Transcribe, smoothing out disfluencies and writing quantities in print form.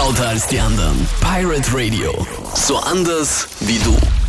Lauter als die anderen. Pirate Radio. So anders wie du.